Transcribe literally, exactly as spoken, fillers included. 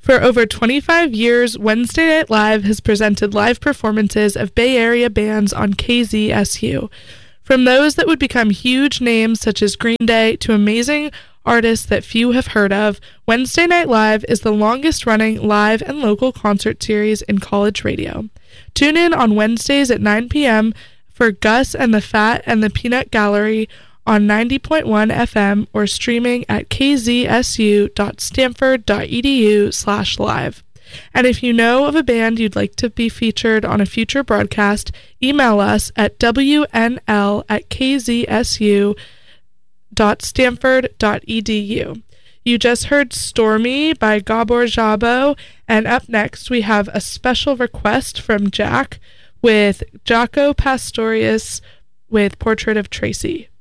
For over twenty-five years, Wednesday Night Live has presented live performances of Bay Area bands on K Z S U. From those that would become huge names such as Green Day to amazing artists that few have heard of, Wednesday Night Live is the longest-running live and local concert series in college radio. Tune in on Wednesdays at nine p.m. for Gus and the Fat and the Peanut Gallery on ninety point one F M or streaming at kzsu.stanford.edu slash live. And if you know of a band you'd like to be featured on a future broadcast, email us at w n l at kzsu.stanford.edu. You just heard Stormy by Gabor Szabo, and up next we have a special request from Jack with Jaco Pastorius with Portrait of Tracy.